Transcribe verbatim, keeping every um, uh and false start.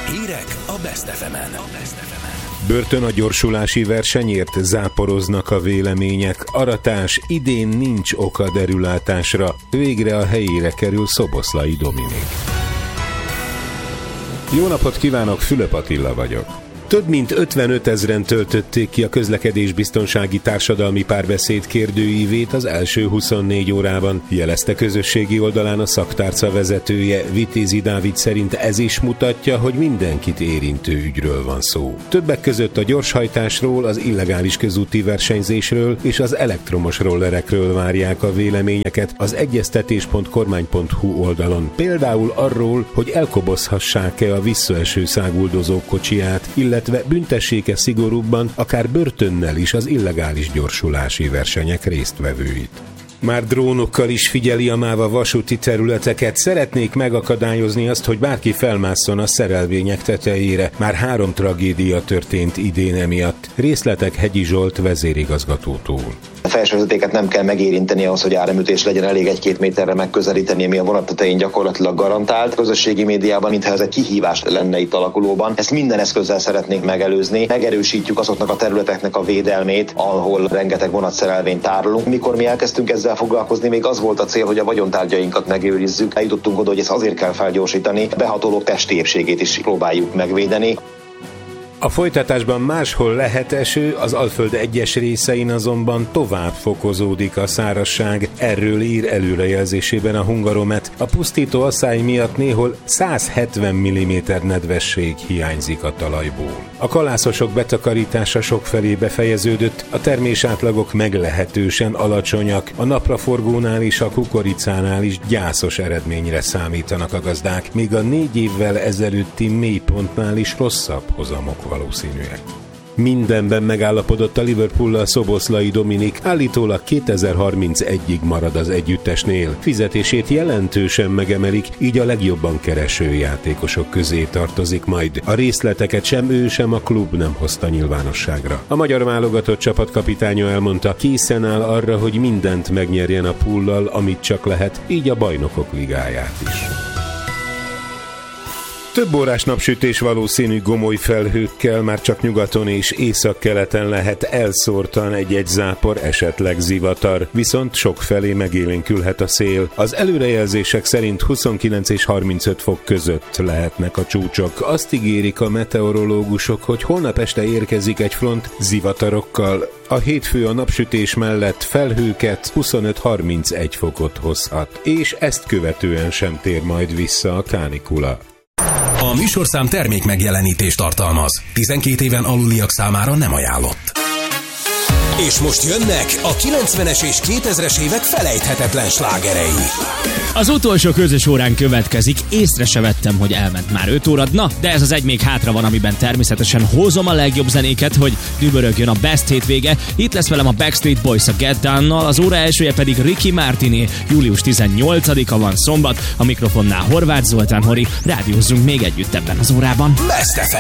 Hírek a Best ef emen. Börtön a gyorsulási versenyért, záporoznak a vélemények. Aratás, idén nincs oka derülátásra. Végre a helyére kerül Szoboszlai Dominik. Jó napot kívánok, Fülöp Attila vagyok. Több mint ötvenöt ezren töltötték ki a közlekedésbiztonsági társadalmi párbeszéd kérdőívét az első huszonnégy órában, jelezte közösségi oldalán a szaktárca vezetője. Vitézi Dávid szerint ez is mutatja, hogy mindenkit érintő ügyről van szó. Többek között a gyorshajtásról, az illegális közúti versenyzésről és az elektromos rollerekről várják a véleményeket az egyeztetés pont kormány pont hu oldalon. Például arról, hogy elkobozhassák-e a visszaeső száguldozók kocsiját, illetve büntessék-e szigorúbban, akár börtönnel is az illegális gyorsulási versenyek résztvevőit. Már drónokkal is figyeli a MÁV a vasúti területeket. Szeretnék megakadályozni azt, hogy bárki felmásszon a szerelvények tetejére. Már három tragédia történt idén emiatt. Részletek Hegyi Zsolt vezérigazgatótól. A felsővezetéket nem kell megérinteni ahhoz, hogy áramütés legyen, elég egy-két méterre megközelíteni, ami a vonat tetején gyakorlatilag garantált. A közösségi médiában, mintha ez egy kihívás lenne itt alakulóban. Ezt minden eszközzel szeretnénk megelőzni. Megerősítjük azoknak a területeknek a védelmét, ahol rengeteg vonatszerelvényt tárolunk. Mikor mi elkezdtünk ezzel foglalkozni, még az volt a cél, hogy a vagyontárgyainkat megőrizzük. Eljutottunk oda, hogy ezt azért kell felgyorsítani, a behatolók testi épségét is próbáljuk megvédeni. A folytatásban máshol lehet eső, az Alföld egyes részein azonban tovább fokozódik a szárazság. Erről ír előrejelzésében a Hungaromet. A pusztító asszály miatt néhol száz hetven milliméter nedvesség hiányzik a talajból. A kalászosok betakarítása sokfelé befejeződött, a termésátlagok meglehetősen alacsonyak, a napraforgónál és a kukoricánál is gyászos eredményre számítanak a gazdák, míg a négy évvel ezelőtti mélypontnál is rosszabb hozamok valószínűek. Mindenben megállapodott a Liverpoollal Szoboszlai Dominik, állítólag kétezer-harmincegyig marad az együttesnél. Fizetését jelentősen megemelik, így a legjobban kereső játékosok közé tartozik majd. A részleteket sem ő, sem a klub nem hozta nyilvánosságra. A magyar válogatott csapatkapitánya elmondta, készen áll arra, hogy mindent megnyerjen a Poollal, amit csak lehet, így a Bajnokok Ligáját is. Több órás napsütés valószínű gomoly felhőkkel, már csak nyugaton és északkeleten lehet elszórtan egy-egy zápor, esetleg zivatar, viszont sokfelé megélénkülhet a szél. Az előrejelzések szerint huszonkilenc és harmincöt fok között lehetnek a csúcsok. Azt ígérik a meteorológusok, hogy holnap este érkezik egy front zivatarokkal. A hétfő a napsütés mellett felhőket, huszonöt-harmincegy fokot hozhat, és ezt követően sem tér majd vissza a kánikula. A műsorszám termék megjelenítést tartalmaz. tizenkét éven aluliak számára nem ajánlott. És most jönnek a kilencvenes és kétezres évek felejthetetlen slágerei. Az utolsó közös órán következik, észre se vettem, hogy elment már öt óra, na, de ez az egy még hátra van, amiben természetesen hozom a legjobb zenéket, hogy dübörögjön a Best hétvége. Itt lesz velem a Backstreet Boys a Get Down-nal, az óra elsője pedig Ricky Martiné, július tizennyolcadika van szombat, a mikrofonnál Horváth Zoltán Hori, rádiózzunk még együtt ebben az órában. Best ef em.